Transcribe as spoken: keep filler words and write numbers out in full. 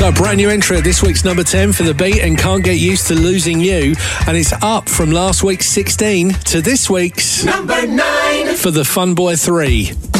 So a brand new entry at this week's number ten for The Beat and Can't Get Used to Losing You. And it's up from last week's sixteen to this week's number nine for The Fun Boy three.